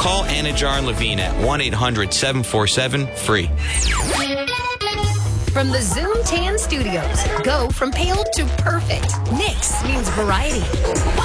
call Anajar and Levine at 1-800-747-FREE. From the Zoom Tan Studios, go from pale to perfect. NYX means variety.